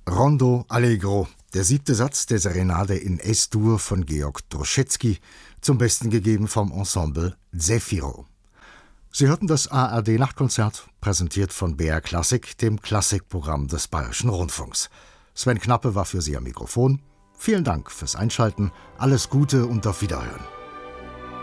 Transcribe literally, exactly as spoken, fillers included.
Rondo Allegro, der siebte Satz der Serenade in Es-Dur von Georg Droschetsky, zum Besten gegeben vom Ensemble Zefiro. Sie hörten das A R D-Nachtkonzert, präsentiert von B R Klassik, dem Klassikprogramm des Bayerischen Rundfunks. Sven Knappe war für Sie am Mikrofon. Vielen Dank fürs Einschalten, alles Gute und auf Wiederhören.